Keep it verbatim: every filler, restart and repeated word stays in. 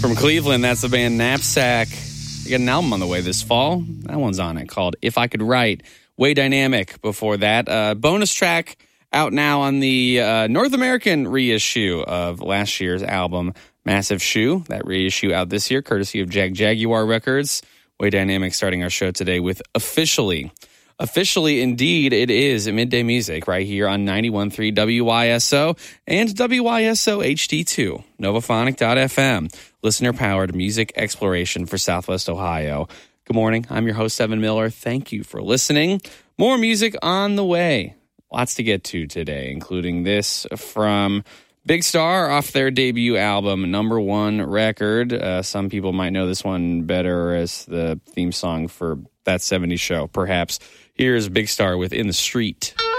From Cleveland, that's the band Knapsack. They got an album on the way this fall. That one's on it, called If I Could Write. Way Dynamic before that. Uh, bonus track out now on the uh, North American reissue of last year's album, Massive Shoe. That reissue out this year, courtesy of Jag Jaguar Records. Way Dynamic starting our show today with Officially. Officially, indeed, it is Midday Music right here on ninety-one point three W Y S O and W Y S O H D two, novaphonic dot f m, listener-powered music exploration for Southwest Ohio. Good morning. I'm your host, Evan Miller. Thank you for listening. More music on the way. Lots to get to today, including this from Big Star off their debut album, Number One Record. Uh, some people might know this one better as the theme song for That seventies Show, perhaps. Here's Big Star with In the Street.